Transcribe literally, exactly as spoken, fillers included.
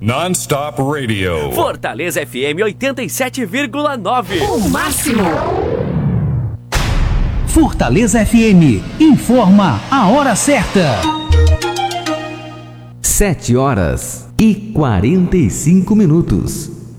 Non-Stop Radio. Fortaleza F M oitenta e sete vírgula nove. O máximo. Fortaleza F M informa a hora certa. Sete horas e quarenta e cinco minutos.